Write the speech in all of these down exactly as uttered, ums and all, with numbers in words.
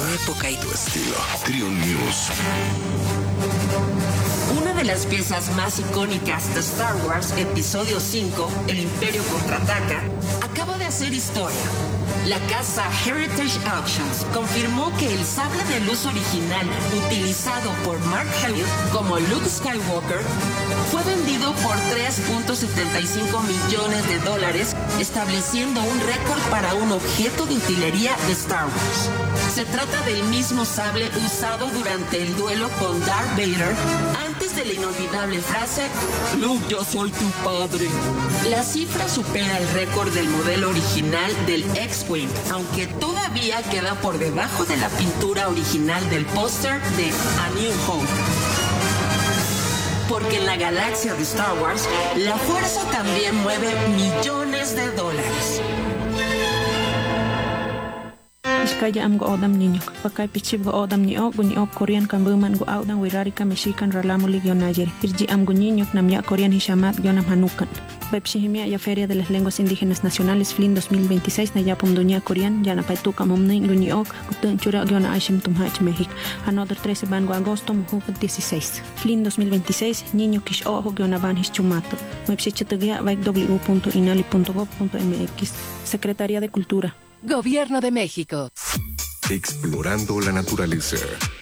época y tu estilo. Triun News. Una de las piezas más icónicas de Star Wars Episodio cinco, El Imperio Contraataca, acaba de hacer historia. La casa Heritage Auctions confirmó que el sable de luz original utilizado por Mark Hamill como Luke Skywalker fue vendido por tres punto setenta y cinco millones de dólares, estableciendo un récord para un objeto de utilería de Star Wars. Se trata del mismo sable usado durante el duelo con Darth Vader antes de la inolvidable frase "Luke, yo soy tu padre". La cifra supera el récord del modelo original del X-Wing, aunque todavía queda por debajo de la pintura original del póster de A New Hope. Porque en la galaxia de Star Wars, la fuerza también mueve millones de dólares. Iskaya am go odam niño, pakay pichib go odam ni og ni og Korean kan buman go audan wirari ka mexican ralamuli gyonayer. Irji am go niño namya Korean hishamat gyonam hanukan. Bepshihimia ya Feria de las Lenguas Indígenas Nacionales F L I N dos mil veintiséis na yapum dunya Korean yana paituka momni guni og gutun chura gyona aishim tumhach México. Another trece van go agosto muhuk dieciséis. F L I N dos mil veintiséis niño kish ojo gyona van hischumato. Webshichatugia vaik w punto inali punto gov punto mx. Secretaría de Cultura. Gobierno de México. Explorando la naturaleza.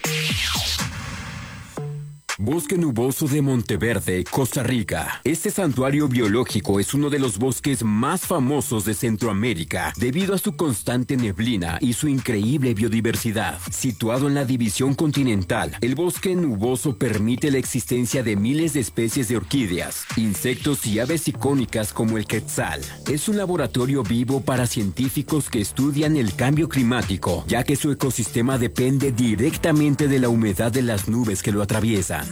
Bosque Nuboso de Monteverde, Costa Rica. Este santuario biológico es uno de los bosques más famosos de Centroamérica debido a su constante neblina y su increíble biodiversidad. Situado en la división continental, el bosque nuboso permite la existencia de miles de especies de orquídeas, insectos y aves icónicas como el quetzal. Es un laboratorio vivo para científicos que estudian el cambio climático, ya que su ecosistema depende directamente de la humedad de las nubes que lo atraviesan.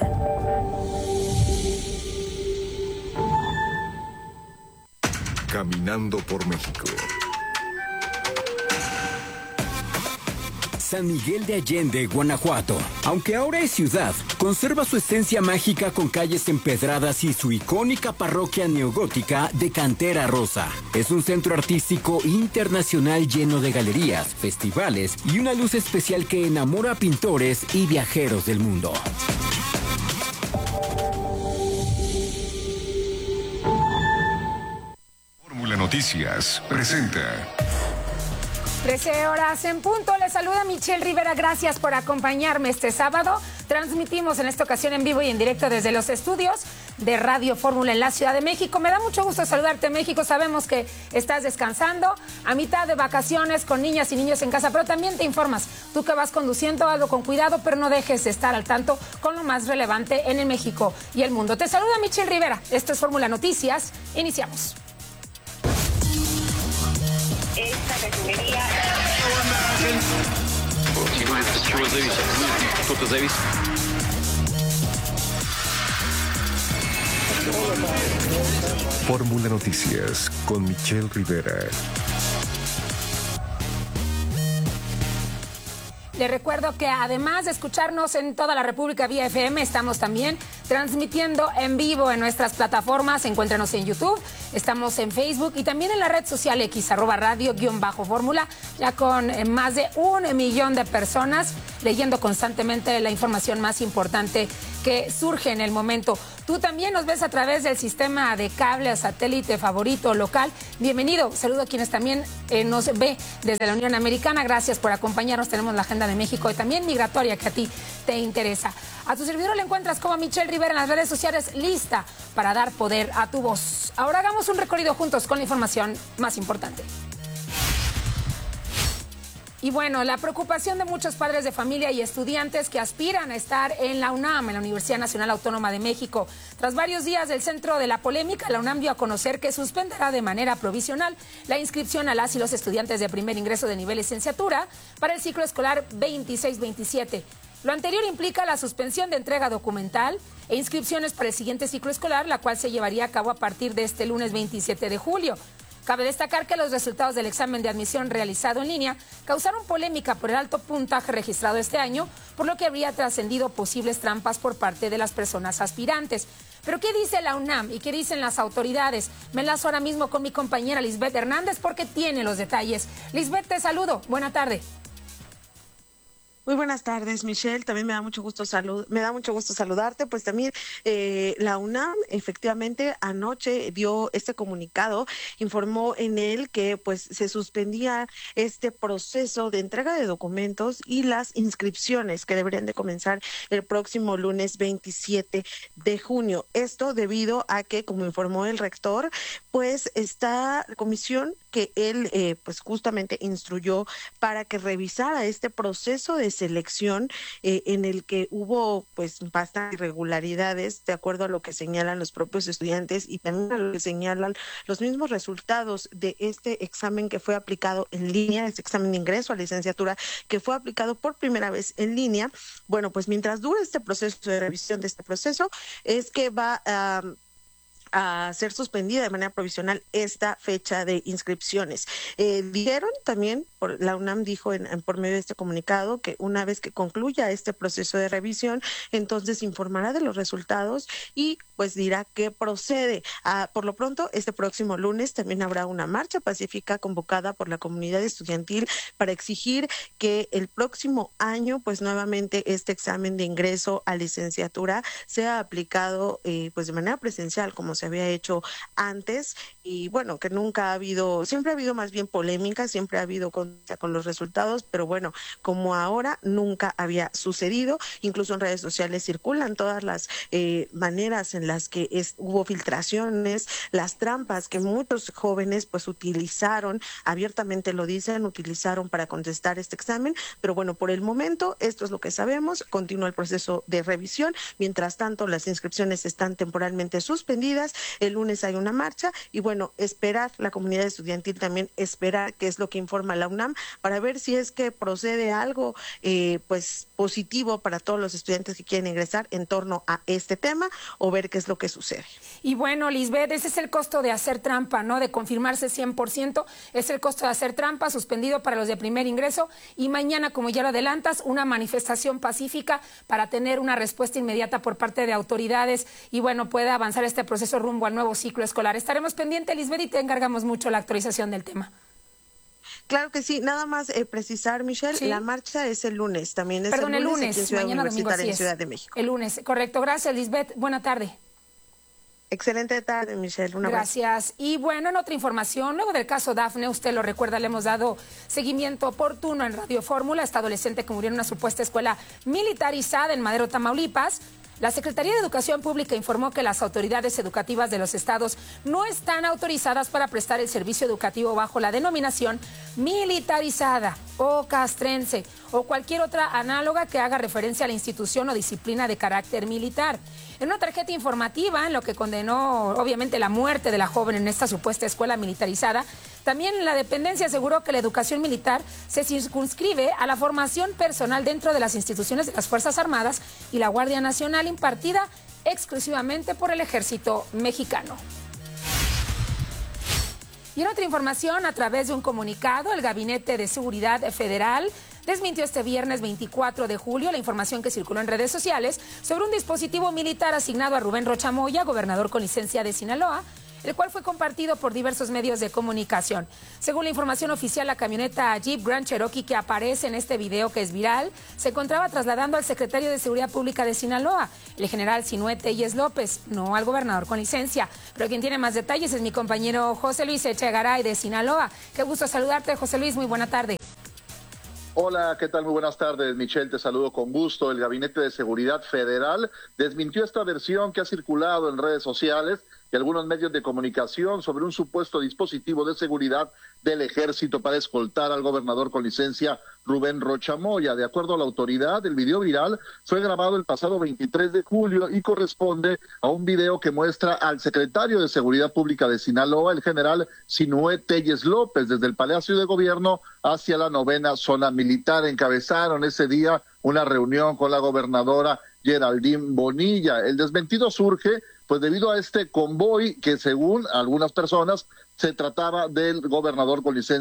Caminando por México. San Miguel de Allende, Guanajuato. Aunque ahora es ciudad, conserva su esencia mágica con calles empedradas y su icónica parroquia neogótica de cantera rosa. Es un centro artístico internacional lleno de galerías, festivales y una luz especial que enamora a pintores y viajeros del mundo. Fórmula Noticias presenta. trece horas en punto. Les saluda Michelle Rivera. Gracias por acompañarme este sábado. Transmitimos en esta ocasión en vivo y en directo desde los estudios de Radio Fórmula en la Ciudad de México. Me da mucho gusto saludarte, México. Sabemos que estás descansando a mitad de vacaciones con niñas y niños en casa, pero también te informas. Tú que vas conduciendo, hazlo con cuidado, pero no dejes de estar al tanto con lo más relevante en el México y el mundo. Te saluda Michelle Rivera. Esto es Fórmula Noticias. Iniciamos. Esta refinería... Fórmula Noticias con Michelle Rivera. Les recuerdo que además de escucharnos en toda la República vía F M, estamos también transmitiendo en vivo en nuestras plataformas. Encuéntranos en YouTube, estamos en Facebook y también en la red social X, arroba radio guión bajo fórmula, ya con más de un millón de personas leyendo constantemente la información más importante que surge en el momento. Tú también nos ves a través del sistema de cable satélite favorito local. Bienvenido. Saludo a quienes también eh, nos ve desde la Unión Americana. Gracias por acompañarnos. Tenemos la agenda de México y también migratoria que a ti te interesa. A tu servidor le encuentras como Michelle Rivera en las redes sociales, lista para dar poder a tu voz. Ahora hagamos un recorrido juntos con la información más importante. Y bueno, la preocupación de muchos padres de familia y estudiantes que aspiran a estar en la UNAM, en la Universidad Nacional Autónoma de México. Tras varios días del centro de la polémica, la UNAM dio a conocer que suspenderá de manera provisional la inscripción a las y los estudiantes de primer ingreso de nivel licenciatura para el ciclo escolar veintiséis veintisiete. Lo anterior implica la suspensión de entrega documental e inscripciones para el siguiente ciclo escolar, la cual se llevaría a cabo a partir de este lunes veintisiete de julio. Cabe destacar que los resultados del examen de admisión realizado en línea causaron polémica por el alto puntaje registrado este año, por lo que habría trascendido posibles trampas por parte de las personas aspirantes. Pero ¿qué dice la UNAM y qué dicen las autoridades? Me enlazo ahora mismo con mi compañera Lisbeth Hernández porque tiene los detalles. Lisbeth, te saludo. Buena tarde. Muy buenas tardes, Michelle. También me da mucho gusto salud, me da mucho gusto saludarte. Pues también eh, la UNAM efectivamente anoche dio este comunicado, informó en él que pues se suspendía este proceso de entrega de documentos y las inscripciones que deberían de comenzar el próximo lunes veintisiete de junio. Esto debido a que, como informó el rector, pues está la comisión que él eh, pues justamente instruyó para que revisara este proceso de selección eh, en el que hubo pues bastantes irregularidades de acuerdo a lo que señalan los propios estudiantes y también a lo que señalan los mismos resultados de este examen que fue aplicado en línea, este examen de ingreso a licenciatura que fue aplicado por primera vez en línea. Bueno, pues mientras dure este proceso de revisión de este proceso es que va a uh, a ser suspendida de manera provisional esta fecha de inscripciones. Eh, dijeron también, por, la UNAM dijo en, en, por medio de este comunicado que una vez que concluya este proceso de revisión, entonces informará de los resultados y pues dirá qué procede. Ah, por lo pronto, este próximo lunes también habrá una marcha pacífica convocada por la comunidad estudiantil para exigir que el próximo año, pues nuevamente este examen de ingreso a licenciatura sea aplicado eh, pues de manera presencial, como se había hecho antes, y bueno, que nunca ha habido, siempre ha habido más bien polémica, siempre ha habido con, con los resultados, pero bueno, como ahora nunca había sucedido. Incluso en redes sociales circulan todas las eh, maneras en las que es, hubo filtraciones, las trampas que muchos jóvenes pues utilizaron, abiertamente lo dicen, utilizaron para contestar este examen, pero bueno, por el momento esto es lo que sabemos, continúa el proceso de revisión, mientras tanto las inscripciones están temporalmente suspendidas. El lunes hay una marcha y bueno, esperar, la comunidad estudiantil también esperar qué es lo que informa la UNAM para ver si es que procede algo eh, pues positivo para todos los estudiantes que quieren ingresar en torno a este tema o ver qué es lo que sucede. Y bueno, Lisbeth, ese es el costo de hacer trampa, ¿no? De confirmarse cien por ciento, es el costo de hacer trampa, suspendido para los de primer ingreso y mañana, como ya lo adelantas, una manifestación pacífica para tener una respuesta inmediata por parte de autoridades y bueno, pueda avanzar este proceso rumbo al nuevo ciclo escolar. Estaremos pendientes, Lisbeth, y te encargamos mucho la actualización del tema. Claro que sí, nada más eh, precisar, Michelle, ¿sí? La marcha es el lunes, también es Perdón, el lunes, el lunes aquí en Ciudad mañana Universitaria domingo, en Ciudad de México. El lunes, correcto. Gracias, Lisbeth. Buena tarde. Excelente tarde, Michelle. Un abrazo. Gracias. Y bueno, en otra información, luego del caso Dafne, usted lo recuerda, le hemos dado seguimiento oportuno en Radio Fórmula, esta adolescente que murió en una supuesta escuela militarizada en Madero, Tamaulipas. La Secretaría de Educación Pública informó que las autoridades educativas de los estados no están autorizadas para prestar el servicio educativo bajo la denominación militarizada o castrense o cualquier otra análoga que haga referencia a la institución o disciplina de carácter militar. En una tarjeta informativa, en lo que condenó obviamente la muerte de la joven en esta supuesta escuela militarizada, también la dependencia aseguró que la educación militar se circunscribe a la formación personal dentro de las instituciones de las Fuerzas Armadas y la Guardia Nacional impartida exclusivamente por el Ejército Mexicano. Y en otra información, a través de un comunicado, el Gabinete de Seguridad Federal desmintió este viernes veinticuatro de julio la información que circuló en redes sociales sobre un dispositivo militar asignado a Rubén Rocha Moya, gobernador con licencia de Sinaloa, el cual fue compartido por diversos medios de comunicación. Según la información oficial, la camioneta Jeep Grand Cherokee que aparece en este video que es viral se encontraba trasladando al secretario de Seguridad Pública de Sinaloa, el general Sinué Telles López, no al gobernador con licencia. Pero quien tiene más detalles es mi compañero José Luis Echegaray de Sinaloa. Qué gusto saludarte, José Luis, muy buena tarde. Hola, ¿qué tal? Muy buenas tardes, Michelle, te saludo con gusto. El Gabinete de Seguridad Federal desmintió esta versión que ha circulado en redes sociales y algunos medios de comunicación sobre un supuesto dispositivo de seguridad del Ejército para escoltar al gobernador con licencia Rubén Rocha Moya. De acuerdo a la autoridad, el video viral fue grabado el pasado veintitrés de julio y corresponde a un video que muestra al secretario de Seguridad Pública de Sinaloa, el general Sinué Telles López, desde el Palacio de Gobierno hacia la novena zona militar. Encabezaron ese día una reunión con la gobernadora Geraldine Bonilla. El desmentido surge pues debido a este convoy que según algunas personas se trataba del gobernador con licencia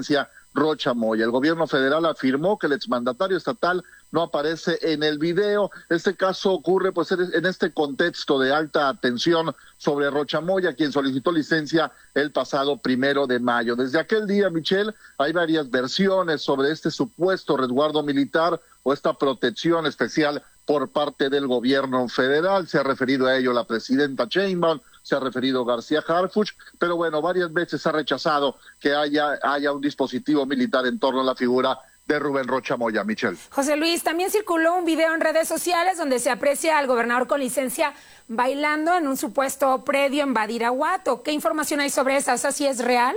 Rocha Moya. El gobierno federal afirmó que el exmandatario estatal no aparece en el video. Este caso ocurre pues en este contexto de alta tensión sobre Rocha Moya, quien solicitó licencia el pasado primero de mayo. Desde aquel día, Michelle, hay varias versiones sobre este supuesto resguardo militar o esta protección especial por parte del gobierno federal. Se ha referido a ello la presidenta Sheinbaum, se ha referido García Harfuch, pero bueno, varias veces ha rechazado que haya, haya un dispositivo militar en torno a la figura de Rubén Rocha Moya. Michelle. José Luis, también circuló un video en redes sociales donde se aprecia al gobernador con licencia bailando en un supuesto predio en Badiraguato. ¿Qué información hay sobre esa? ¿Esa sí es real?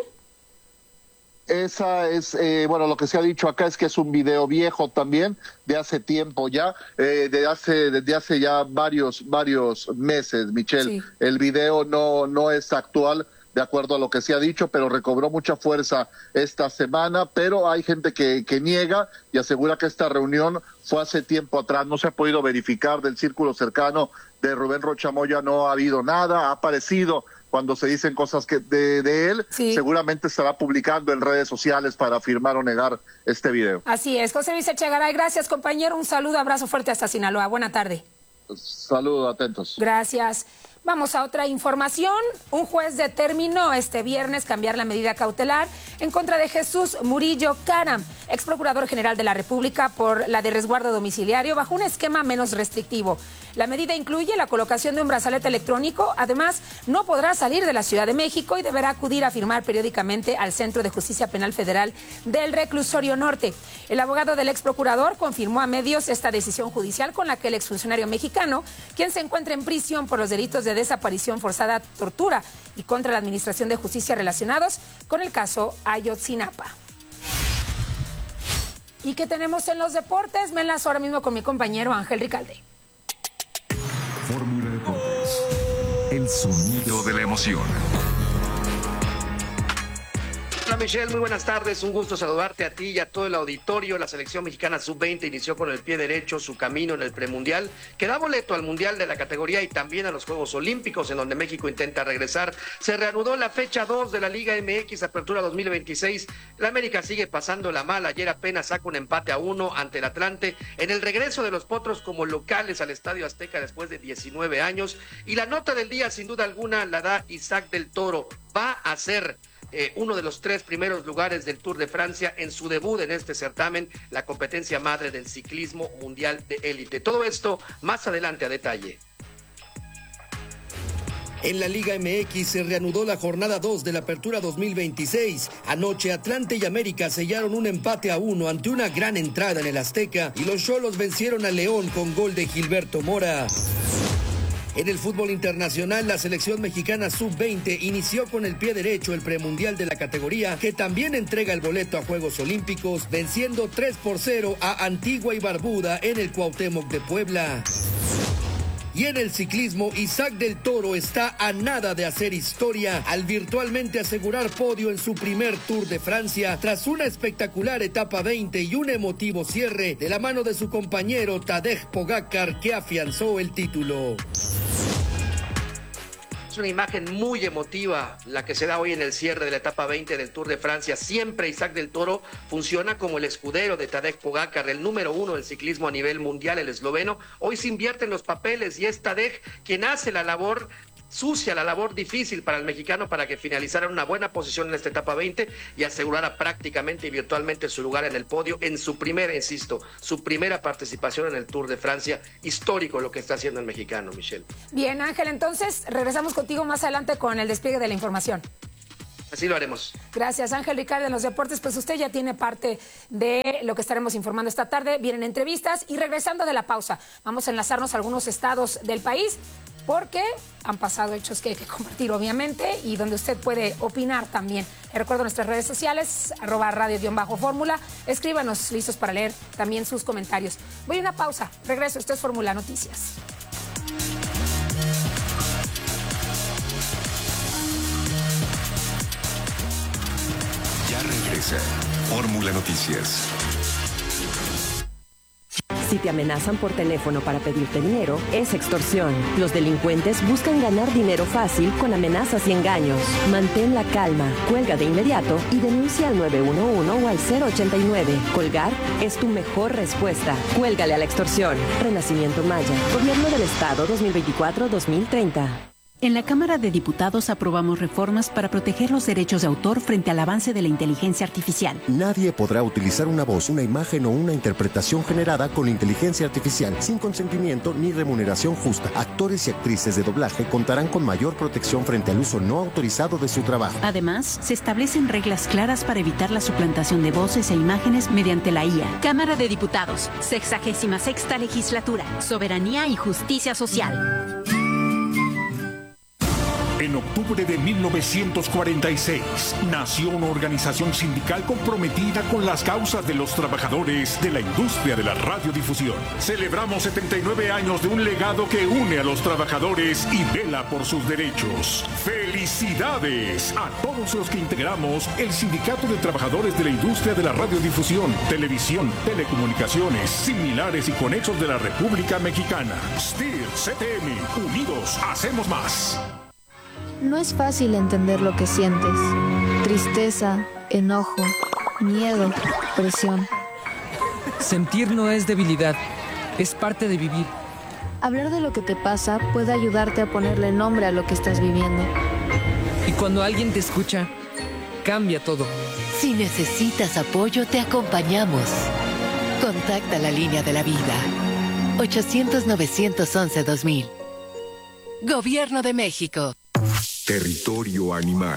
Esa es, eh, bueno, lo que se ha dicho acá es que es un video viejo también, de hace tiempo ya, eh, de hace, desde hace ya varios, varios meses, Michelle. Sí. El video no, no es actual, de acuerdo a lo que se ha dicho, pero recobró mucha fuerza esta semana, pero hay gente que, que niega y asegura que esta reunión fue hace tiempo atrás, no se ha podido verificar del círculo cercano de Rubén Rocha Moya, no ha habido nada, ha aparecido cuando se dicen cosas que de, de él, sí. Seguramente estará publicando en redes sociales para afirmar o negar este video. Así es. José Luis Echegaray, gracias, compañero. Un saludo, abrazo fuerte hasta Sinaloa. Buena tarde. Saludos, atentos. Gracias. Vamos a otra información. Un juez determinó este viernes cambiar la medida cautelar en contra de Jesús Murillo Caram, ex procurador general de la República, por la de resguardo domiciliario bajo un esquema menos restrictivo. La medida incluye la colocación de un brazalete electrónico. Además, no podrá salir de la Ciudad de México y deberá acudir a firmar periódicamente al Centro de Justicia Penal Federal del Reclusorio Norte. El abogado del ex procurador confirmó a medios esta decisión judicial con la que el exfuncionario mexicano, quien se encuentra en prisión por los delitos de desaparición forzada, tortura y contra la administración de justicia relacionados con el caso Ayotzinapa. ¿Y qué tenemos en los deportes? Me enlazo ahora mismo con mi compañero Ángel Ricalde. Fórmula Deportes, el sonido de la emoción. Hola Michelle, muy buenas tardes, un gusto saludarte a ti y a todo el auditorio. La selección mexicana sub veinte inició con el pie derecho su camino en el premundial, que da boleto al mundial de la categoría y también a los Juegos Olímpicos, en donde México intenta regresar. Se reanudó la fecha dos de la Liga M X Apertura dos mil veintiséis. La América sigue pasándola mal, ayer apenas saca un empate a uno ante el Atlante en el regreso de los Potros como locales al Estadio Azteca después de diecinueve años. Y la nota del día, sin duda alguna, la da Isaac del Toro. Va a ser Eh, uno de los tres primeros lugares del Tour de Francia en su debut en este certamen, la competencia madre del ciclismo mundial de élite. Todo esto más adelante a detalle. En la Liga M X se reanudó la jornada dos de la Apertura dos mil veintiséis. Anoche Atlante y América sellaron un empate a uno ante una gran entrada en el Azteca y los Xolos vencieron a León con gol de Gilberto Mora. En el fútbol internacional, la selección mexicana sub veinte inició con el pie derecho el premundial de la categoría, que también entrega el boleto a Juegos Olímpicos, venciendo tres por cero a Antigua y Barbuda en el Cuauhtémoc de Puebla. Y en el ciclismo, Isaac del Toro está a nada de hacer historia al virtualmente asegurar podio en su primer Tour de Francia tras una espectacular etapa veinte y un emotivo cierre de la mano de su compañero Tadej Pogačar, que afianzó el título. Es una imagen muy emotiva la que se da hoy en el cierre de la etapa veinte del Tour de Francia. Siempre Isaac del Toro funciona como el escudero de Tadej Pogačar, el número uno del ciclismo a nivel mundial, el esloveno. Hoy se invierte en los papeles y es Tadej quien hace la labor sucia, la labor difícil para el mexicano para que finalizara en una buena posición en esta etapa veinte y asegurara prácticamente y virtualmente su lugar en el podio en su primera, insisto, su primera participación en el Tour de Francia. Histórico lo que está haciendo el mexicano, Michelle. Bien, Ángel, entonces regresamos contigo más adelante con el despliegue de la información. Así lo haremos. Gracias, Ángel Ricardo, en los deportes. Pues usted ya tiene parte de lo que estaremos informando esta tarde. Vienen entrevistas y regresando de la pausa, vamos a enlazarnos a algunos estados del país porque han pasado hechos que hay que compartir, obviamente, y donde usted puede opinar también. Les recuerdo nuestras redes sociales, arroba radio-fórmula. Escríbanos, listos para leer también sus comentarios. Voy a una pausa, regreso. Esto es Fórmula Noticias. Ya regresa Fórmula Noticias. Si te amenazan por teléfono para pedirte dinero, es extorsión. Los delincuentes buscan ganar dinero fácil con amenazas y engaños. Mantén la calma, cuelga de inmediato y denuncia al nueve uno uno o al cero ochenta y nueve. Colgar es tu mejor respuesta. Cuélgale a la extorsión. Renacimiento Maya. Gobierno del Estado dos mil veinticuatro a dos mil treinta. En la Cámara de Diputados aprobamos reformas para proteger los derechos de autor frente al avance de la inteligencia artificial. Nadie podrá utilizar una voz, una imagen o una interpretación generada con inteligencia artificial sin consentimiento ni remuneración justa. Actores y actrices de doblaje contarán con mayor protección frente al uso no autorizado de su trabajo. Además, se establecen reglas claras para evitar la suplantación de voces e imágenes mediante la I A. Cámara de Diputados, sexagésima sexta legislatura, soberanía y justicia social. En octubre de mil novecientos cuarenta y seis, nació una organización sindical comprometida con las causas de los trabajadores de la industria de la radiodifusión. Celebramos setenta y nueve años de un legado que une a los trabajadores y vela por sus derechos. ¡Felicidades a todos los que integramos el Sindicato de Trabajadores de la Industria de la Radiodifusión, Televisión, Telecomunicaciones, similares y conexos de la República Mexicana! S T I R, C T M, unidos, hacemos más. No es fácil entender lo que sientes. Tristeza, enojo, miedo, presión. Sentir no es debilidad, es parte de vivir. Hablar de lo que te pasa puede ayudarte a ponerle nombre a lo que estás viviendo. Y cuando alguien te escucha, cambia todo. Si necesitas apoyo, te acompañamos. Contacta la línea de la vida. ochocientos, novecientos once, dos mil. Gobierno de México. Territorio animal.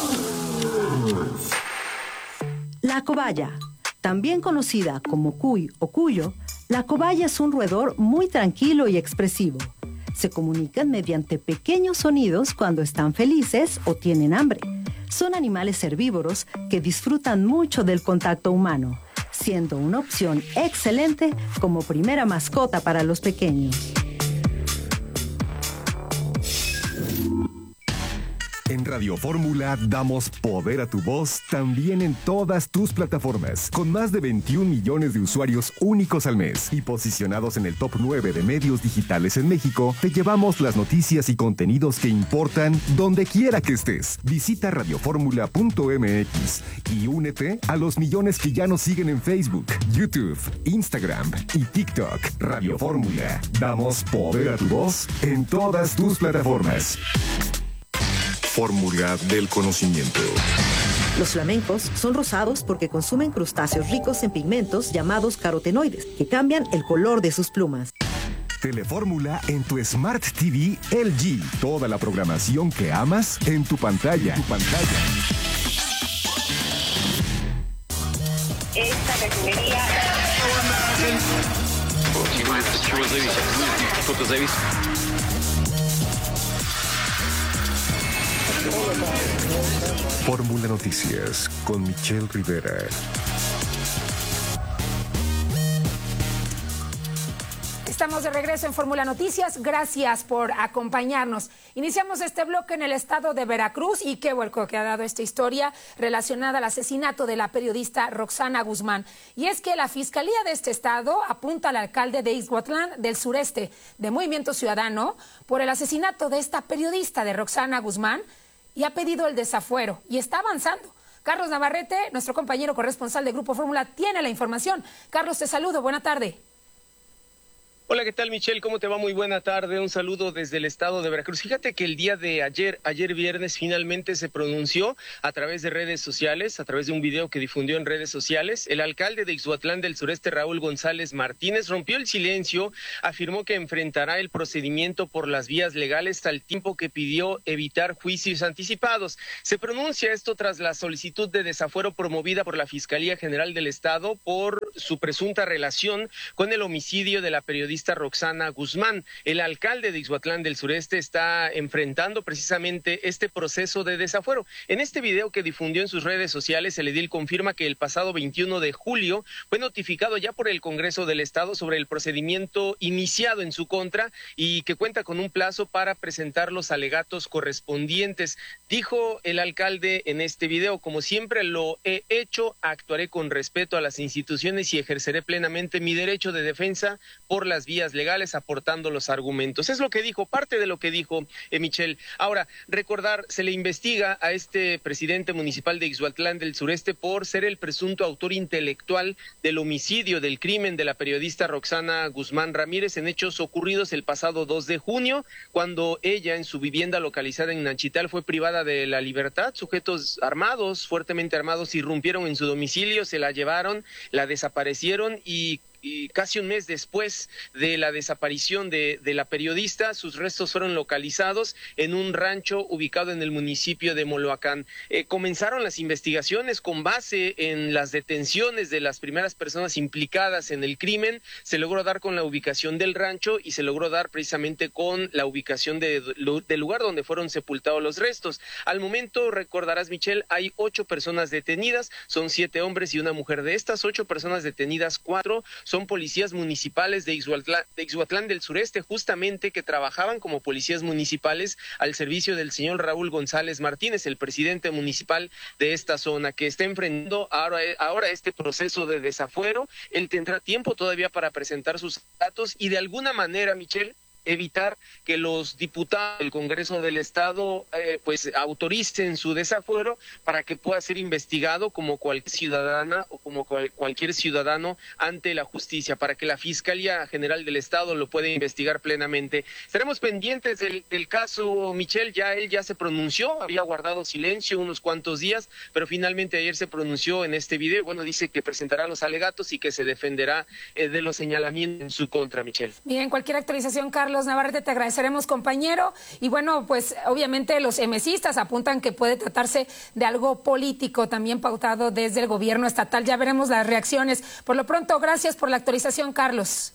La cobaya, también conocida como cuy o cuyo, la cobaya es un roedor muy tranquilo y expresivo. Se comunican mediante pequeños sonidos cuando están felices o tienen hambre. Son animales herbívoros que disfrutan mucho del contacto humano, siendo una opción excelente como primera mascota para los pequeños. En Radio Fórmula damos poder a tu voz también en todas tus plataformas, con más de veintiún millones de usuarios únicos al mes y posicionados en el top nueve de medios digitales en México. Te llevamos las noticias y contenidos que importan donde quiera que estés. Visita radioformula punto m x y únete a los millones que ya nos siguen en Facebook, YouTube, Instagram y TikTok. Radio Fórmula, damos poder a tu voz en todas tus plataformas. Fórmula del conocimiento. Los flamencos son rosados porque consumen crustáceos ricos en pigmentos llamados carotenoides, que cambian el color de sus plumas. Telefórmula en tu Smart T V L G. Toda la programación que amas en tu pantalla. En tu pantalla. Esta refinería... Fórmula Noticias con Michelle Rivera. Estamos de regreso en Fórmula Noticias. Gracias por acompañarnos. Iniciamos este bloque en el estado de Veracruz y qué vuelco que ha dado esta historia relacionada al asesinato de la periodista Roxana Guzmán. Y es que la Fiscalía de este estado apunta al alcalde de Ixhuatlán del sureste de Movimiento Ciudadano por el asesinato de esta periodista de Roxana Guzmán y ha pedido el desafuero y está avanzando. Carlos Navarrete, nuestro compañero corresponsal de Grupo Fórmula, tiene la información. Carlos, te saludo. Buena tarde. Hola, ¿qué tal, Michelle? ¿Cómo te va? Muy buena tarde. Un saludo desde el estado de Veracruz. Fíjate que el día de ayer, ayer viernes, finalmente se pronunció a través de redes sociales, a través de un video que difundió en redes sociales. El alcalde de Ixhuatlán del Sureste, Raúl González Martínez, rompió el silencio, afirmó que enfrentará el procedimiento por las vías legales al tiempo que pidió evitar juicios anticipados. Se pronuncia esto tras la solicitud de desafuero promovida por la Fiscalía General del Estado por su presunta relación con el homicidio de la periodista periodista Roxana Guzmán. El alcalde de Ixhuatlán del Sureste está enfrentando precisamente este proceso de desafuero. En este video que difundió en sus redes sociales, el edil confirma que el pasado veintiuno de julio fue notificado ya por el Congreso del Estado sobre el procedimiento iniciado en su contra y que cuenta con un plazo para presentar los alegatos correspondientes. Dijo el alcalde en este video: como siempre lo he hecho, actuaré con respeto a las instituciones y ejerceré plenamente mi derecho de defensa por las vías legales, aportando los argumentos. Es lo que dijo, parte de lo que dijo eh, Michelle. Ahora, recordar, se le investiga a este presidente municipal de Ixhuatlán del Sureste por ser el presunto autor intelectual del homicidio, del crimen de la periodista Roxana Guzmán Ramírez en hechos ocurridos el pasado dos de junio, cuando ella en su vivienda localizada en Nanchital fue privada de la libertad. Sujetos armados, fuertemente armados, irrumpieron en su domicilio, se la llevaron, la desaparecieron y y casi un mes después de la desaparición de, de la periodista, sus restos fueron localizados en un rancho ubicado en el municipio de Moloacán. Eh, comenzaron las investigaciones con base en las detenciones de las primeras personas implicadas en el crimen. Se logró dar con la ubicación del rancho y se logró dar precisamente con la ubicación de, de, del lugar donde fueron sepultados los restos. Al momento, recordarás, Michelle, hay ocho personas detenidas, son siete hombres y una mujer. De estas ocho personas detenidas, cuatro son policías municipales de Ixhuatlán, de Ixhuatlán del Sureste, justamente, que trabajaban como policías municipales al servicio del señor Raúl González Martínez, el presidente municipal de esta zona, que está enfrentando ahora, ahora este proceso de desafuero. Él tendrá tiempo todavía para presentar sus datos y de alguna manera, Michelle, evitar que los diputados del Congreso del Estado eh, pues autoricen su desafuero para que pueda ser investigado como cualquier ciudadana o como cual, cualquier ciudadano ante la justicia, para que la Fiscalía General del Estado lo pueda investigar plenamente. Estaremos pendientes del, del caso, Michelle. Ya él ya se pronunció, había guardado silencio unos cuantos días, pero finalmente ayer se pronunció en este video. Bueno, dice que presentará los alegatos y que se defenderá eh, de los señalamientos en su contra, Michelle. Bien, cualquier actualización, Carlos Carlos Navarrete, te agradeceremos, compañero. Y bueno, pues obviamente los emesistas apuntan que puede tratarse de algo político también pautado desde el gobierno estatal. Ya veremos las reacciones. Por lo pronto, gracias por la actualización, Carlos.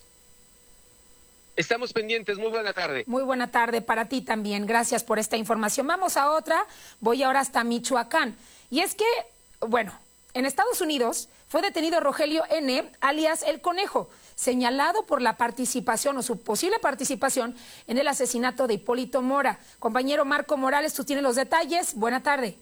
Estamos pendientes. Muy buena tarde. Muy buena tarde para ti también. Gracias por esta información. Vamos a otra. Voy ahora hasta Michoacán. Y es que, bueno, en Estados Unidos fue detenido Rogelio N., alias El Conejo, señalado por la participación o su posible participación en el asesinato de Hipólito Mora. Compañero Marco Morales, tú tienes los detalles. Buena tarde.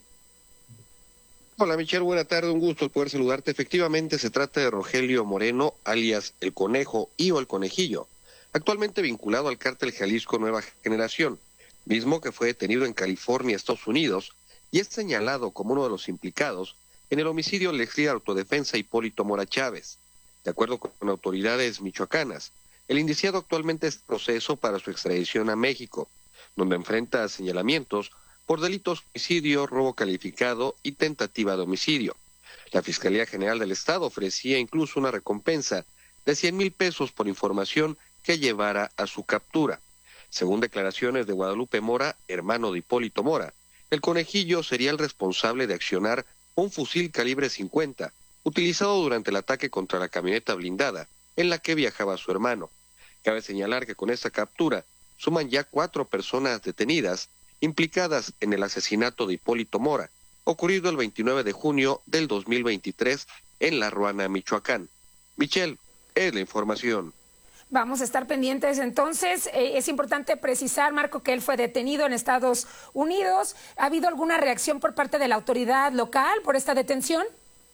Hola Michelle, buena tarde, un gusto poder saludarte. Efectivamente se trata de Rogelio Moreno, alias El Conejo y o El Conejillo, actualmente vinculado al cártel Jalisco Nueva Generación, mismo que fue detenido en California, Estados Unidos, y es señalado como uno de los implicados en el homicidio del ex líder de autodefensa Hipólito Mora Chávez. De acuerdo con autoridades michoacanas, el indiciado actualmente es proceso para su extradición a México, donde enfrenta señalamientos por delitos de homicidio, robo calificado y tentativa de homicidio. La Fiscalía General del Estado ofrecía incluso una recompensa de cien mil pesos por información que llevara a su captura. Según declaraciones de Guadalupe Mora, hermano de Hipólito Mora, el Conejillo sería el responsable de accionar un fusil calibre cincuenta, utilizado durante el ataque contra la camioneta blindada en la que viajaba su hermano. Cabe señalar que con esta captura suman ya cuatro personas detenidas implicadas en el asesinato de Hipólito Mora, ocurrido el veintinueve de junio del dos mil veintitrés en La Ruana, Michoacán. Michelle, es la información. Vamos a estar pendientes entonces. Eh, es importante precisar, Marco, que él fue detenido en Estados Unidos. ¿Ha habido alguna reacción por parte de la autoridad local por esta detención?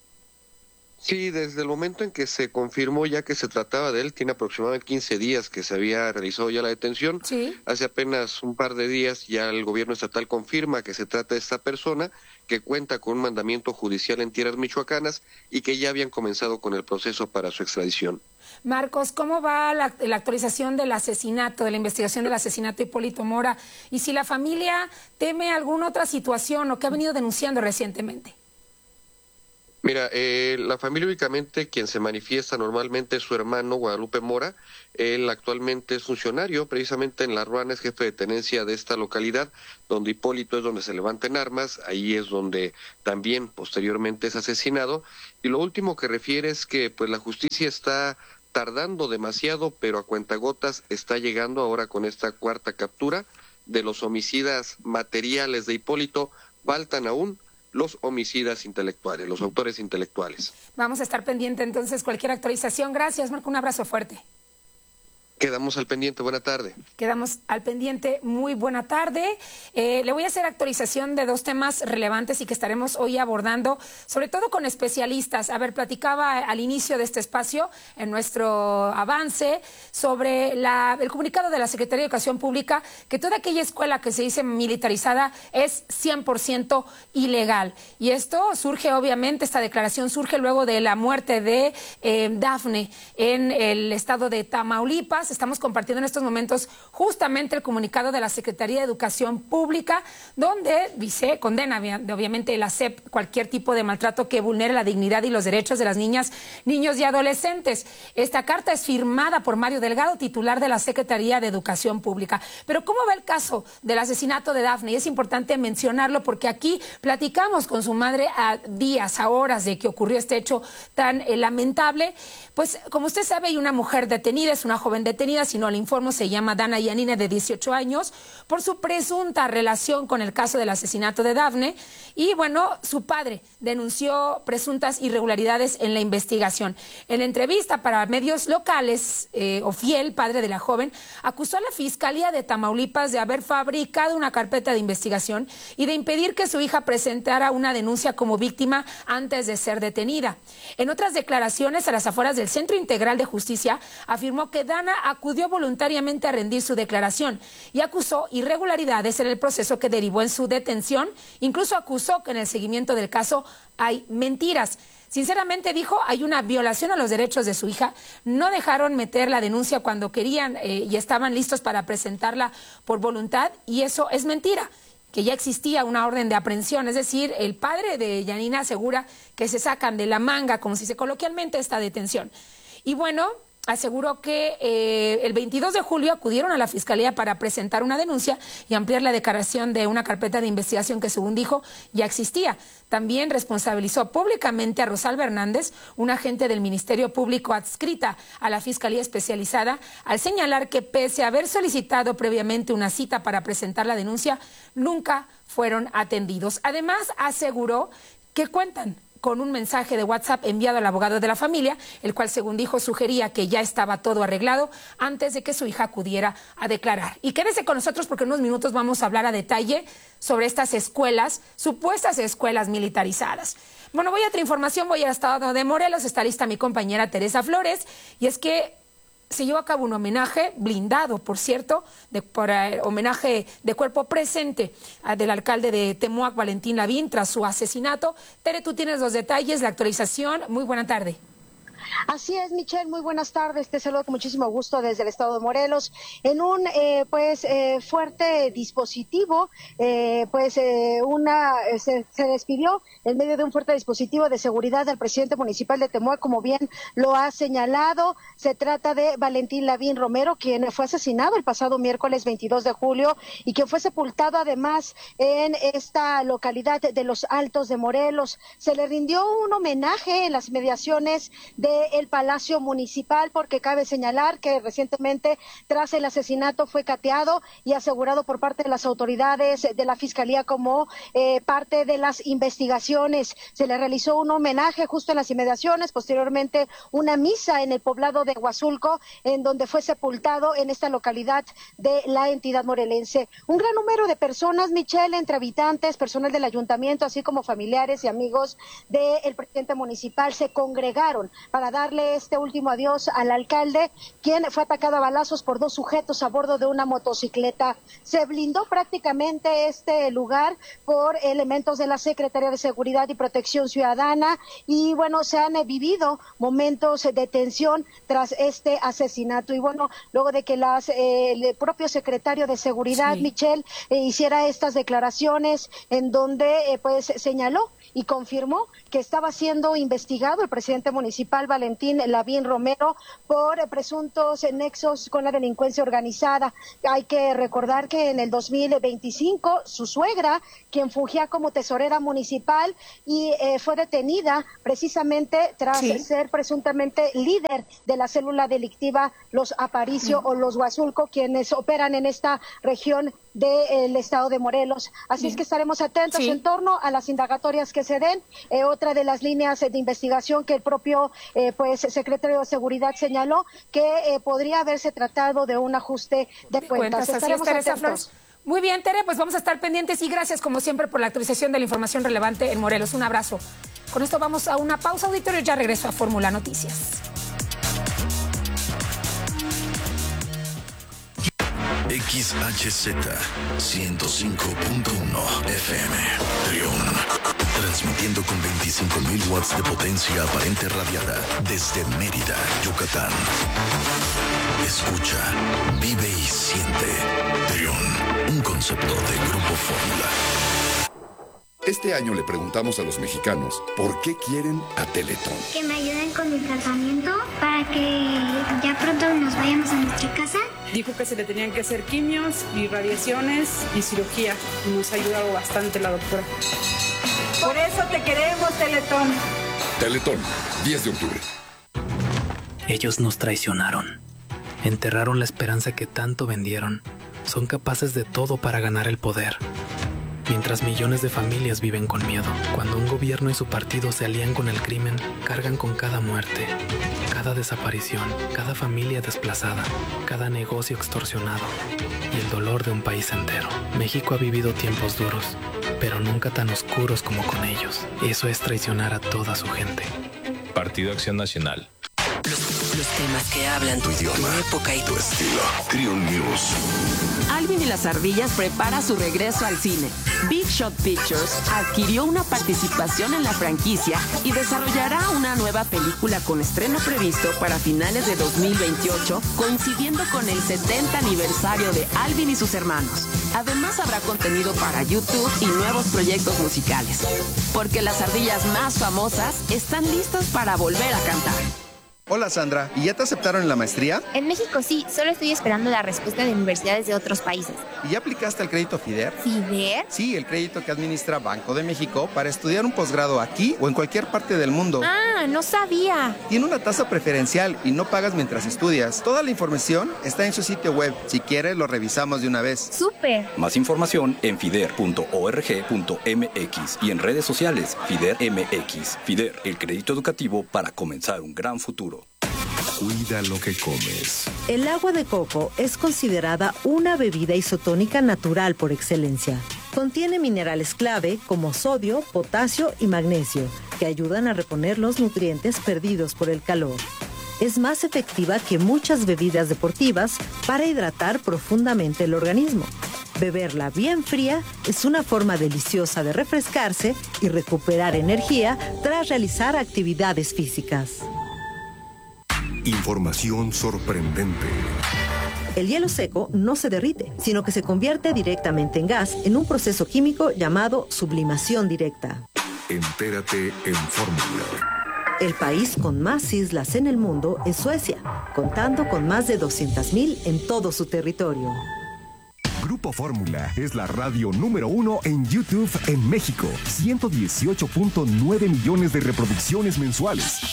Sí, desde el momento en que se confirmó ya que se trataba de él, tiene aproximadamente quince días que se había realizado ya la detención. Sí. Hace apenas un par de días ya el gobierno estatal confirma que se trata de esta persona, que cuenta con un mandamiento judicial en tierras michoacanas y que ya habían comenzado con el proceso para su extradición. Marcos, ¿cómo va la, la actualización del asesinato, de la investigación del asesinato de Hipólito Mora? Y si la familia teme alguna otra situación o que ha venido denunciando recientemente. Mira, eh, la familia únicamente quien se manifiesta normalmente es su hermano Guadalupe Mora. Él actualmente es funcionario, precisamente en La Ruana, es jefe de tenencia de esta localidad, donde Hipólito es donde se levantan armas, ahí es donde también posteriormente es asesinado. Y lo último que refiere es que pues la justicia está tardando demasiado, pero a cuentagotas está llegando ahora con esta cuarta captura de los homicidas materiales de Hipólito. Faltan aún los homicidas intelectuales, los autores intelectuales. Vamos a estar pendiente entonces cualquier actualización. Gracias, Marco, un abrazo fuerte. Quedamos al pendiente, buena tarde. Quedamos al pendiente, muy buena tarde. Eh, le voy a hacer actualización de dos temas relevantes y que estaremos hoy abordando, sobre todo con especialistas. A ver, platicaba al inicio de este espacio, en nuestro avance, sobre la, el comunicado de la Secretaría de Educación Pública, que toda aquella escuela que se dice militarizada es cien por ciento ilegal. Y esto surge, obviamente, esta declaración surge luego de la muerte de eh, Dafne en el estado de Tamaulipas. Estamos compartiendo en estos momentos justamente el comunicado de la Secretaría de Educación Pública, donde dice, condena obviamente la S E P cualquier tipo de maltrato que vulnere la dignidad y los derechos de las niñas, niños y adolescentes. Esta carta es firmada por Mario Delgado, titular de la Secretaría de Educación Pública. Pero ¿cómo va el caso del asesinato de Dafne? Y es importante mencionarlo porque aquí platicamos con su madre a días, a horas de que ocurrió este hecho tan eh, lamentable. Pues como usted sabe, hay una mujer detenida, es una joven detenida, si no le informo, se llama Dana Yanine, de dieciocho años, por su presunta relación con el caso del asesinato de Dafne. Y bueno, su padre denunció presuntas irregularidades en la investigación. En entrevista para medios locales, eh, Ofiel, padre de la joven, acusó a la Fiscalía de Tamaulipas de haber fabricado una carpeta de investigación y de impedir que su hija presentara una denuncia como víctima antes de ser detenida. En otras declaraciones a las afueras del Centro Integral de Justicia, afirmó que Dana acudió voluntariamente a rendir su declaración y acusó irregularidades en el proceso que derivó en su detención. Incluso acusó que en el seguimiento del caso hay mentiras. Sinceramente, dijo, hay una violación a los derechos de su hija. No dejaron meter la denuncia cuando querían eh, y estaban listos para presentarla por voluntad, y eso es mentira, que ya existía una orden de aprehensión. Es decir, el padre de Yanina asegura que se sacan de la manga, como se dice coloquialmente, esta detención. Y bueno, aseguró que eh, el veintidós de julio acudieron a la Fiscalía para presentar una denuncia y ampliar la declaración de una carpeta de investigación que, según dijo, ya existía. También responsabilizó públicamente a Rosalba Hernández, una agente del Ministerio Público adscrita a la Fiscalía Especializada, al señalar que pese a haber solicitado previamente una cita para presentar la denuncia, nunca fueron atendidos. Además, aseguró que cuentan con un mensaje de WhatsApp enviado al abogado de la familia, el cual, según dijo, sugería que ya estaba todo arreglado antes de que su hija acudiera a declarar. Y quédese con nosotros porque en unos minutos vamos a hablar a detalle sobre estas escuelas, supuestas escuelas militarizadas. Bueno, voy a otra información, voy al estado de Morelos, está lista mi compañera Teresa Flores, y es que se llevó a cabo un homenaje blindado, por cierto, de, por eh, homenaje de cuerpo presente uh, del alcalde de Temuac, Valentín Lavín, tras su asesinato. Tere, tú tienes los detalles, la actualización. Muy buena tarde. Así es, Michelle, muy buenas tardes. Te saludo con muchísimo gusto desde el estado de Morelos. En un eh, pues eh, fuerte dispositivo, eh, pues eh, una eh, se, se despidió en medio de un fuerte dispositivo de seguridad del presidente municipal de Temuac, como bien lo ha señalado. Se trata de Valentín Lavín Romero, quien fue asesinado el pasado miércoles veintidós de julio y quien fue sepultado además en esta localidad de Los Altos de Morelos. Se le rindió un homenaje en las mediaciones de el Palacio Municipal, porque cabe señalar que recientemente, tras el asesinato, fue cateado y asegurado por parte de las autoridades de la Fiscalía como eh, parte de las investigaciones. Se le realizó un homenaje justo en las inmediaciones, posteriormente una misa en el poblado de Huazulco, en donde fue sepultado en esta localidad de la entidad morelense. Un gran número de personas, Michelle, entre habitantes, personal del ayuntamiento, así como familiares y amigos del presidente municipal, se congregaron para darle este último adiós al alcalde, quien fue atacado a balazos por dos sujetos a bordo de una motocicleta. Se blindó prácticamente este lugar por elementos de la Secretaría de Seguridad y Protección Ciudadana y bueno, se han vivido momentos de tensión tras este asesinato. Y bueno, luego de que las, eh, el propio secretario de Seguridad, sí. Michelle, eh, hiciera estas declaraciones en donde eh, pues señaló y confirmó que estaba siendo investigado el presidente municipal Valentín Lavín Romero por presuntos nexos con la delincuencia organizada. Hay que recordar que en el dos mil veinticinco su suegra, quien fungía como tesorera municipal y eh, fue detenida precisamente tras sí. ser presuntamente líder de la célula delictiva Los Aparicio mm. o Los Huazulco, quienes operan en esta región del estado de Morelos. Así Bien. es que estaremos atentos sí. en torno a las indagatorias que se den. Eh, otra de las líneas de investigación que el propio eh, pues secretario de Seguridad señaló que eh, podría haberse tratado de un ajuste de cuentas. cuentas. Estaremos Así es, Teresa Flores. Muy bien, Tere, pues vamos a estar pendientes y gracias como siempre por la actualización de la información relevante en Morelos. Un abrazo. Con esto vamos a una pausa, auditorio, y ya regreso a Fórmula Noticias. X H Z ciento cinco punto uno F M Trión, transmitiendo con veinticinco mil watts de potencia aparente radiada desde Mérida, Yucatán. Escucha, vive y siente. Trión, un concepto de Grupo Fórmula. Este año le preguntamos a los mexicanos por qué quieren a Teletón. Que me ayuden con el tratamiento para que ya pronto nos vayamos a nuestra casa. Dijo que se le tenían que hacer quimios y radiaciones y cirugía. Nos ha ayudado bastante la doctora. Por eso te queremos, Teletón. Teletón, diez de octubre. Ellos nos traicionaron. Enterraron la esperanza que tanto vendieron. Son capaces de todo para ganar el poder. Mientras millones de familias viven con miedo, cuando un gobierno y su partido se alían con el crimen, cargan con cada muerte, cada desaparición, cada familia desplazada, cada negocio extorsionado y el dolor de un país entero. México ha vivido tiempos duros, pero nunca tan oscuros como con ellos. Eso es traicionar a toda su gente. Partido Acción Nacional. Los, los temas que hablan tu idioma, tu época y tu estilo. Trión News. Alvin y las ardillas prepara su regreso al cine. Big Shot Pictures adquirió una participación en la franquicia y desarrollará una nueva película con estreno previsto para finales de dos mil veintiocho, coincidiendo con el setenta aniversario de Alvin y sus hermanos. Además habrá contenido para YouTube y nuevos proyectos musicales, porque las ardillas más famosas están listas para volver a cantar. Hola Sandra, ¿y ya te aceptaron en la maestría? En México sí, solo estoy esperando la respuesta de universidades de otros países. ¿Y ya aplicaste al crédito FIDER? ¿FIDER? Sí, el crédito que administra Banco de México para estudiar un posgrado aquí o en cualquier parte del mundo. Ah, no sabía. Tiene una tasa preferencial y no pagas mientras estudias. Toda la información está en su sitio web. Si quieres, lo revisamos de una vez. ¡Súper! Más información en fider punto org punto m x y en redes sociales FIDER M X. FIDER, el crédito educativo para comenzar un gran futuro. Cuida lo que comes. El agua de coco es considerada una bebida isotónica natural por excelencia. Contiene minerales clave como sodio, potasio y magnesio, que ayudan a reponer los nutrientes perdidos por el calor. Es más efectiva que muchas bebidas deportivas para hidratar profundamente el organismo. Beberla bien fría es una forma deliciosa de refrescarse y recuperar energía tras realizar actividades físicas. Información sorprendente. El hielo seco no se derrite, sino que se convierte directamente en gas en un proceso químico llamado sublimación directa. Entérate en Fórmula. El país con más islas en el mundo es Suecia, contando con más de doscientas mil en todo su territorio. Grupo Fórmula es la radio número uno en YouTube en México. ciento dieciocho punto nueve millones de reproducciones mensuales.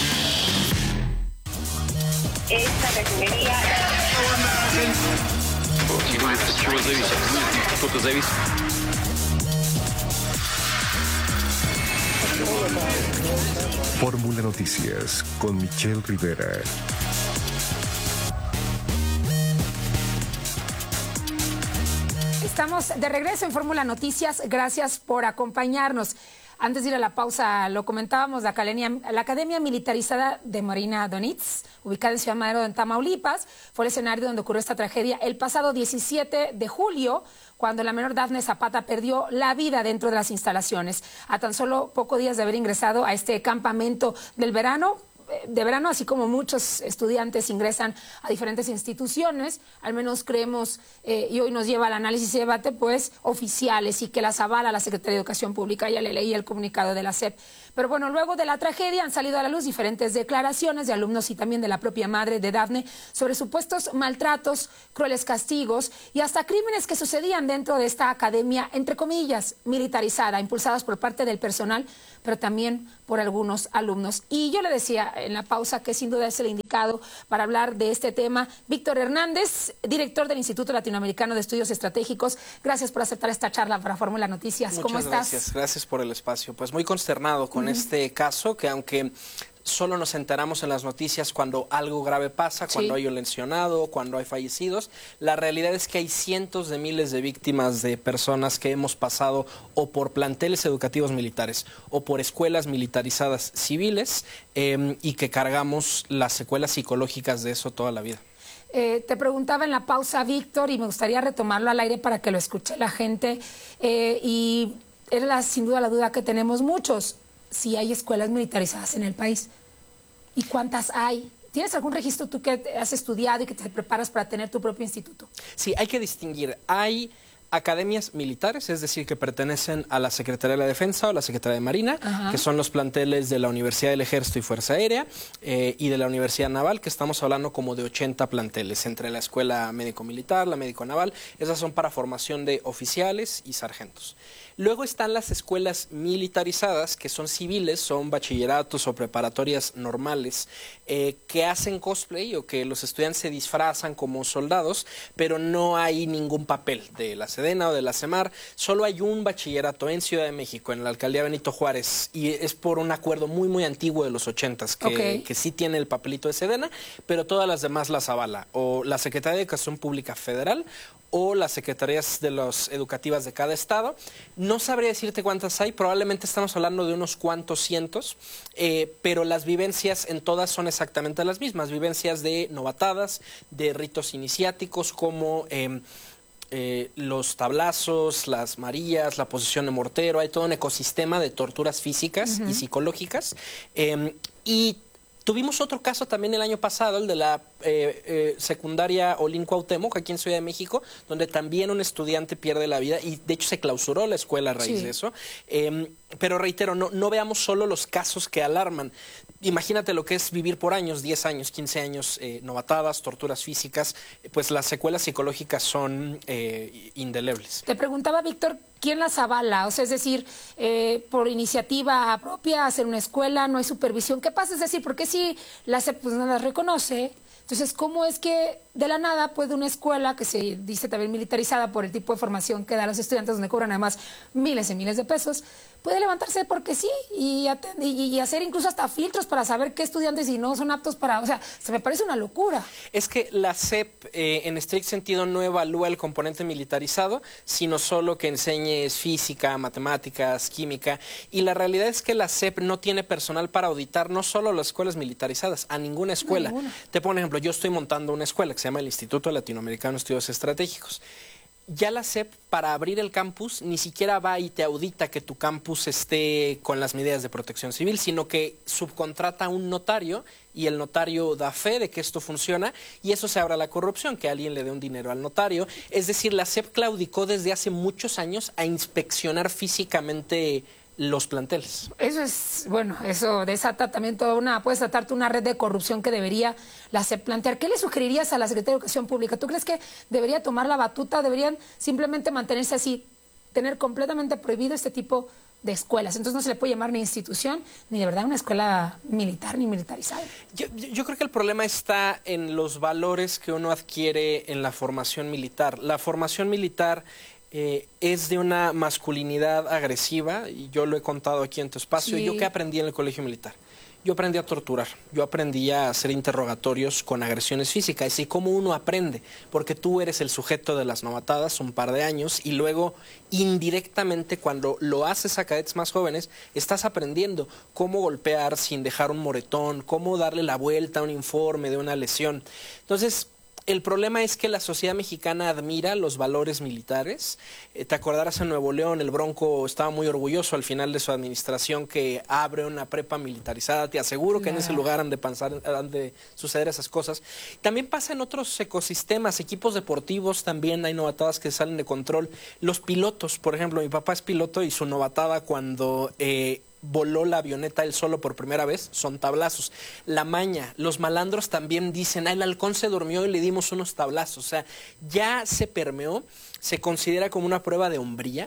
Esta refinería... Fórmula Noticias con Michelle Rivera. Estamos de regreso en Fórmula Noticias. Gracias por acompañarnos. Antes de ir a la pausa, lo comentábamos, la Academia, la Academia Militarizada de Marina Donitz, ubicada en Ciudad Madero, en Tamaulipas, fue el escenario donde ocurrió esta tragedia el pasado diecisiete de julio, cuando la menor Dafne Zapata perdió la vida dentro de las instalaciones. A tan solo pocos días de haber ingresado a este campamento del verano, de verano, así como muchos estudiantes ingresan a diferentes instituciones, al menos creemos, eh, y hoy nos lleva al análisis y debate, pues, oficiales y que las avala la Secretaría de Educación Pública. Ya le leí el comunicado de la S E P. Pero bueno, luego de la tragedia han salido a la luz diferentes declaraciones de alumnos y también de la propia madre de Dafne sobre supuestos maltratos, crueles castigos y hasta crímenes que sucedían dentro de esta academia, entre comillas, militarizada, impulsadas por parte del personal, pero también por algunos alumnos. Y yo le decía en la pausa que sin duda es el indicado para hablar de este tema, Víctor Hernández, director del Instituto Latinoamericano de Estudios Estratégicos. Gracias por aceptar esta charla para Fórmula Noticias. Muchas ¿Cómo estás? Gracias, gracias por el espacio. Pues muy consternado con uh-huh. este caso, que aunque solo nos enteramos en las noticias cuando algo grave pasa, cuando sí. hay un lesionado, cuando hay fallecidos. La realidad es que hay cientos de miles de víctimas de personas que hemos pasado o por planteles educativos militares o por escuelas militarizadas civiles eh, y que cargamos las secuelas psicológicas de eso toda la vida. Eh, te preguntaba en la pausa, Víctor, y me gustaría retomarlo al aire para que lo escuche la gente. Eh, y era la, sin duda la duda que tenemos muchos. Si hay escuelas militarizadas en el país. ¿Y cuántas hay? ¿Tienes algún registro tú que has estudiado y que te preparas para tener tu propio instituto? Sí, hay que distinguir. Hay academias militares, es decir, que pertenecen a la Secretaría de la Defensa o la Secretaría de Marina, Ajá. que son los planteles de la Universidad del Ejército y Fuerza Aérea eh, y de la Universidad Naval, que estamos hablando como de ochenta planteles, entre la Escuela Médico-Militar, la Médico-Naval. Esas son para formación de oficiales y sargentos. Luego están las escuelas militarizadas, que son civiles, son bachilleratos o preparatorias normales, eh, que hacen cosplay o que los estudiantes se disfrazan como soldados, pero no hay ningún papel de la Sedena o de la CEMAR. Solo hay un bachillerato en Ciudad de México, en la alcaldía Benito Juárez, y es por un acuerdo muy, muy antiguo de los ochentas, que, okay. que sí tiene el papelito de Sedena, pero todas las demás las avala, o la Secretaría de Educación Pública Federal, o las secretarías de los educativas de cada estado. No sabría decirte cuántas hay, probablemente estamos hablando de unos cuantos cientos, eh, pero las vivencias en todas son exactamente las mismas, vivencias de novatadas, de ritos iniciáticos como eh, eh, los tablazos, las marías, la posición de mortero. Hay todo un ecosistema de torturas físicas uh-huh. y psicológicas. Eh, y tuvimos otro caso también el año pasado, el de la eh, eh, secundaria Olin Cuauhtémoc, aquí en Ciudad de México, donde también un estudiante pierde la vida y de hecho se clausuró la escuela a raíz sí. de eso. Eh, pero reitero, no, no veamos solo los casos que alarman. Imagínate lo que es vivir por años, diez años, quince años, eh, novatadas, torturas físicas, pues las secuelas psicológicas son eh, indelebles. Te preguntaba, Víctor, ¿quién las avala? O sea, es decir, eh, por iniciativa propia, hacer una escuela, no hay supervisión. ¿Qué pasa? Es decir, ¿por qué si la S E P pues, no las reconoce? Entonces, ¿cómo es que de la nada puede una escuela que se dice también militarizada por el tipo de formación que da a los estudiantes, donde cobran además miles y miles de pesos, puede levantarse porque sí y, y, y hacer incluso hasta filtros para saber qué estudiantes y no son aptos para... O sea, se me parece una locura. Es que la S E P, eh, en estricto sentido, no evalúa el componente militarizado, sino solo que enseñes física, matemáticas, química. Y la realidad es que la S E P no tiene personal para auditar no solo las escuelas militarizadas, a ninguna escuela. No, ninguna. Te pongo un ejemplo, yo estoy montando una escuela que se llama el Instituto Latinoamericano de Estudios Estratégicos. Ya la S E P, para abrir el campus, ni siquiera va y te audita que tu campus esté con las medidas de protección civil, sino que subcontrata a un notario y el notario da fe de que esto funciona y eso se abre a la corrupción, que alguien le dé un dinero al notario. Es decir, la S E P claudicó desde hace muchos años a inspeccionar físicamente los planteles. Eso es, bueno, eso desata también toda una, puedes tratarte una red de corrupción que debería la S E P plantear. ¿Qué le sugerirías a la Secretaría de Educación Pública? ¿Tú crees que debería tomar la batuta? ¿Deberían simplemente mantenerse así, tener completamente prohibido este tipo de escuelas? Entonces no se le puede llamar ni institución, ni de verdad una escuela militar, ni militarizada. Yo, yo creo que el problema está en los valores que uno adquiere en la formación militar. La formación militar Eh, es de una masculinidad agresiva, y yo lo he contado aquí en tu espacio. Sí. Yo que aprendí en el colegio militar, yo aprendí a torturar, yo aprendí a hacer interrogatorios con agresiones físicas, y cómo uno aprende, porque tú eres el sujeto de las novatadas un par de años, y luego indirectamente cuando lo haces a cadetes más jóvenes, estás aprendiendo cómo golpear sin dejar un moretón, cómo darle la vuelta a un informe de una lesión. Entonces, El problema es que la sociedad mexicana admira los valores militares. Eh, te acordarás, en Nuevo León el Bronco estaba muy orgulloso al final de su administración que abre una prepa militarizada. Te aseguro que en ese lugar han de, pensar, han de suceder esas cosas. También pasa en otros ecosistemas, equipos deportivos, también hay novatadas que salen de control. Los pilotos, por ejemplo, mi papá es piloto y su novatada cuando... Eh, voló la avioneta él solo por primera vez, son tablazos. La maña, los malandros también dicen, ah, el halcón se durmió y le dimos unos tablazos. O sea, ya se permeó, se considera como una prueba de hombría.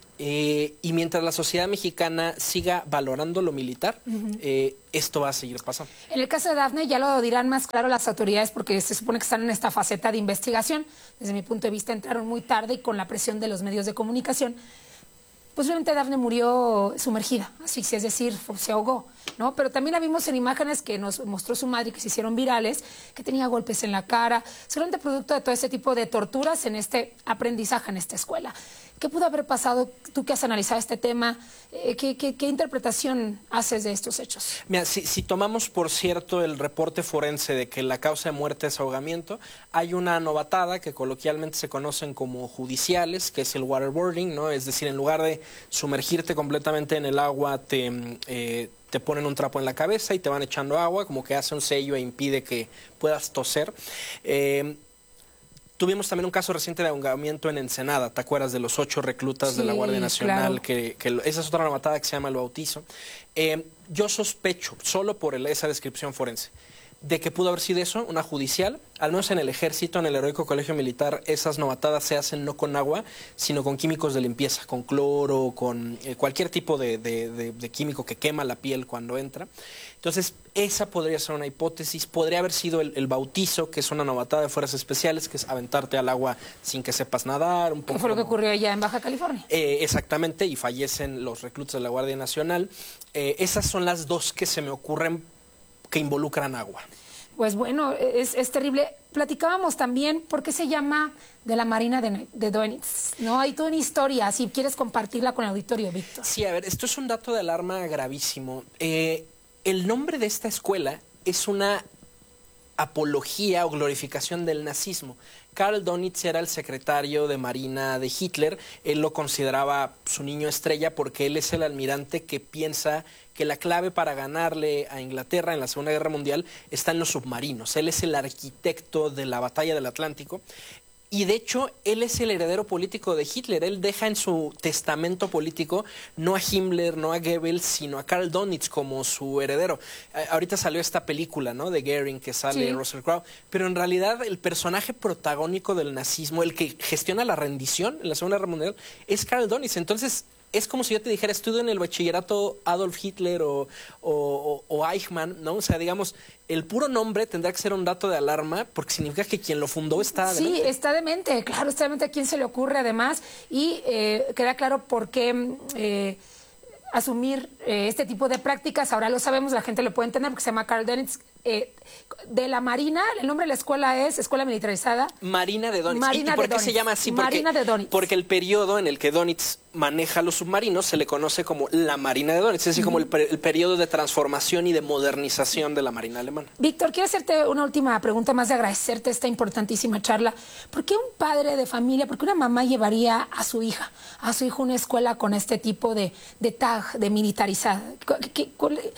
Eh, y mientras la sociedad mexicana siga valorando lo militar, uh-huh. eh, esto va a seguir pasando. En el caso de Dafne ya lo dirán más claro las autoridades porque se supone que están en esta faceta de investigación. Desde mi punto de vista entraron muy tarde y con la presión de los medios de comunicación. Posiblemente Dafne murió sumergida, asfixia, es decir, se ahogó, ¿no? Pero también la vimos en imágenes que nos mostró su madre, que se hicieron virales, que tenía golpes en la cara, seguramente producto de todo ese tipo de torturas en este aprendizaje en esta escuela. ¿Qué pudo haber pasado? Tú que has analizado este tema, eh, ¿qué, qué, ¿qué interpretación haces de estos hechos? Mira, si, si tomamos por cierto el reporte forense de que la causa de muerte es ahogamiento, hay una novatada que coloquialmente se conocen como judiciales, que es el waterboarding, ¿no? Es decir, en lugar de sumergirte completamente en el agua, te, eh, te ponen un trapo en la cabeza y te van echando agua, como que hace un sello e impide que puedas toser. Eh, Tuvimos también un caso reciente de ahogamiento en Ensenada, ¿te acuerdas de los ocho reclutas sí, de la Guardia Nacional? Claro. Que, que esa es otra novatada que se llama el bautizo. Eh, yo sospecho, solo por el, esa descripción forense, de que pudo haber sido eso, una judicial. Al menos en el ejército, en el heroico colegio militar, esas novatadas se hacen no con agua, sino con químicos de limpieza, con cloro, con eh, cualquier tipo de, de, de, de químico que quema la piel cuando entra. Entonces, esa podría ser una hipótesis. Podría haber sido el, el bautizo, que es una novatada de fuerzas especiales, que es aventarte al agua sin que sepas nadar. Un poco ¿Qué fue lo que ocurrió allá en Baja California? Eh, exactamente, y fallecen los reclutas de la Guardia Nacional. Eh, esas son las dos que se me ocurren que involucran agua. Pues bueno, es, es terrible. Platicábamos también por qué se llama de la Marina de, de Donetsk, ¿no? Hay toda una historia, si quieres compartirla con el auditorio, Víctor. Sí, a ver, esto es un dato de alarma gravísimo. Eh, el nombre de esta escuela es una apología o glorificación del nazismo. Karl Donitz era el secretario de Marina de Hitler. Él lo consideraba su niño estrella porque él es el almirante que piensa que la clave para ganarle a Inglaterra en la Segunda Guerra Mundial está en los submarinos. Él es el arquitecto de la batalla del Atlántico. Y de hecho, él es el heredero político de Hitler. Él deja en su testamento político no a Himmler, no a Goebbels, sino a Karl Donitz como su heredero. Eh, ahorita salió esta película, ¿no?, de Goering, que sale sí. Russell Crowe. Pero en realidad el personaje protagónico del nazismo, el que gestiona la rendición en la Segunda Guerra Mundial, es Karl Donitz. Entonces, es como si yo te dijera, estudio en el bachillerato Adolf Hitler o, o, o Eichmann, ¿no? O sea, digamos, el puro nombre tendrá que ser un dato de alarma porque significa que quien lo fundó está demente. Sí, está demente, claro, está demente. ¿A quién se le ocurre además? Y eh, queda claro por qué eh, asumir eh, este tipo de prácticas. Ahora lo sabemos, la gente lo puede entender porque se llama Karl Donitz. Eh, de la Marina, el nombre de la escuela es Escuela Militarizada. Marina de Donitz. Marina ¿Y, y por de qué Donitz. se llama así? Porque, Marina de Donitz. Porque el periodo en el que Donitz maneja los submarinos se le conoce como la Marina de Donitz, es decir, uh-huh. como el, el periodo de transformación y de modernización de la Marina alemana. Víctor, quiero hacerte una última pregunta más de agradecerte esta importantísima charla. ¿Por qué un padre de familia, por qué una mamá llevaría a su hija, a su hijo a una escuela con este tipo de, de tag, de militarizada? ¿Qué, qué,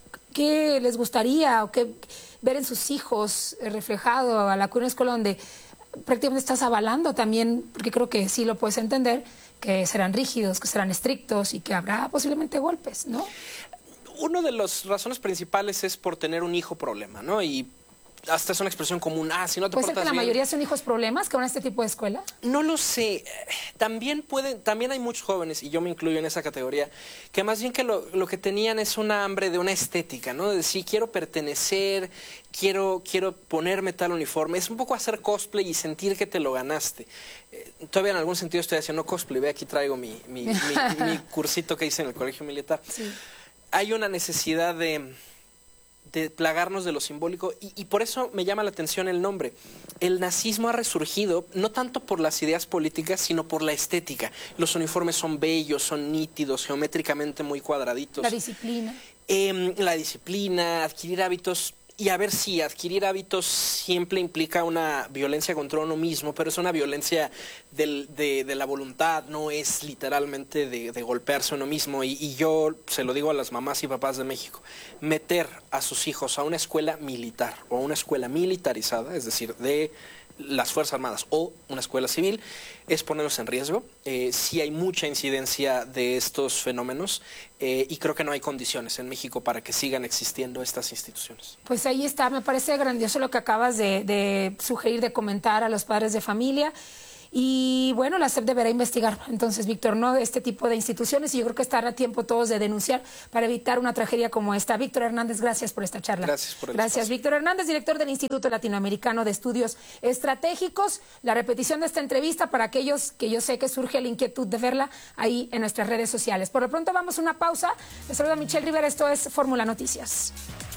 qué les gustaría o qué ver en sus hijos reflejado a la una escuela donde prácticamente estás avalando también, porque creo que sí lo puedes entender, que serán rígidos, que serán estrictos y que habrá posiblemente golpes, ¿no? Una de las razones principales es por tener un hijo problema, ¿no? Y hasta es una expresión común, ah, si no te portas bien. ¿Puede ser que la bien, mayoría son hijos problemas que van a este tipo de escuela? No lo sé. También pueden, también hay muchos jóvenes, y yo me incluyo en esa categoría, que más bien que lo, lo que tenían es una hambre de una estética, ¿no? De decir, quiero pertenecer, quiero, quiero ponerme tal uniforme. Es un poco hacer cosplay y sentir que te lo ganaste. Eh, todavía en algún sentido estoy haciendo cosplay. Ve, aquí traigo mi, mi, mi, mi cursito que hice en el colegio militar. Sí. Hay una necesidad de... de plagarnos de lo simbólico y, y por eso me llama la atención el nombre. El nazismo ha resurgido no tanto por las ideas políticas, sino por la estética. Los uniformes son bellos, son nítidos, geométricamente muy cuadraditos. La disciplina. Eh, la disciplina, adquirir hábitos. Y a ver si adquirir hábitos siempre implica una violencia contra uno mismo, pero es una violencia del, de, de la voluntad, no es literalmente de, de golpearse a uno mismo. Y, y yo se lo digo a las mamás y papás de México, meter a sus hijos a una escuela militar o a una escuela militarizada, es decir, de las Fuerzas Armadas o una escuela civil, es ponerlos en riesgo. Eh, sí hay mucha incidencia de estos fenómenos eh, y creo que no hay condiciones en México para que sigan existiendo estas instituciones. Pues ahí está, me parece grandioso lo que acabas de, de sugerir, de comentar a los padres de familia. Y bueno, la S E P deberá investigar, entonces, Víctor, ¿no?, este tipo de instituciones, y yo creo que estará a tiempo todos de denunciar para evitar una tragedia como esta. Víctor Hernández, gracias por esta charla. Gracias por el Gracias, espacio. Víctor Hernández, director del Instituto Latinoamericano de Estudios Estratégicos. La repetición de esta entrevista para aquellos que yo sé que surge la inquietud de verla ahí en nuestras redes sociales. Por lo pronto vamos a una pausa. Les saluda Michelle Rivera, esto es Fórmula Noticias.